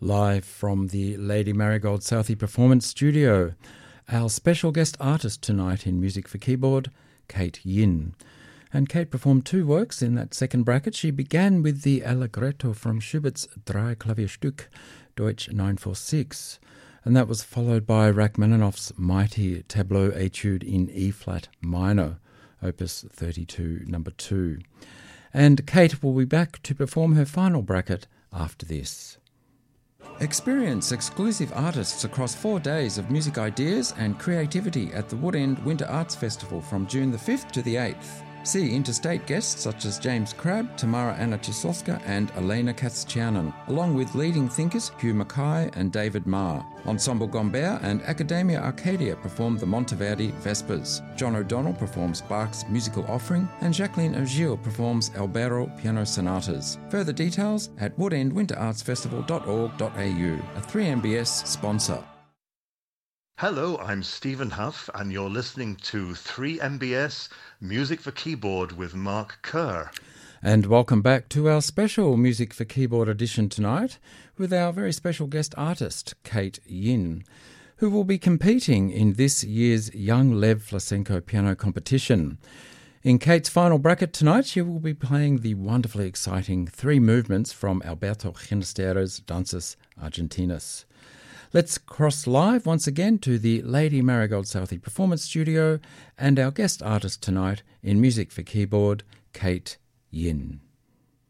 Live from the Lady Marigold Southey Performance Studio, our special guest artist tonight in Music for Keyboard, Kate Yin. And Kate performed two works in that second bracket. She began with the Allegretto from Schubert's Drei Klavierstück, Deutsch 946, and that was followed by Rachmaninoff's mighty Tableau Etude in E-flat minor, Opus 32, number 2. And Kate will be back to perform her final bracket after this. Experience exclusive artists across 4 days of music ideas and creativity at the Woodend Winter Arts Festival from June the 5th to the 8th. See interstate guests such as James Crabb, Tamara Anna Chislovska and Elena Katsianen, along with leading thinkers Hugh Mackay and David Marr. Ensemble Gombert and Academia Arcadia perform the Monteverdi Vespers. John O'Donnell performs Bach's Musical Offering and Jacqueline Augier performs Albero Piano Sonatas. Further details at woodendwinterartsfestival.org.au, a 3MBS sponsor. Hello, I'm Stephen Huff, and you're listening to 3MBS Music for Keyboard with Mark Kerr. And welcome back to our special Music for Keyboard edition tonight with our very special guest artist, Kate Yin, who will be competing in this year's Young Lev Vlasenko piano competition. In Kate's final bracket tonight, she will be playing the wonderfully exciting 3 movements from Alberto Ginastera's Danzas Argentinas. Let's cross live once again to the Lady Marigold Southey Performance Studio and our guest artist tonight in Music for Keyboard, Kate Yin.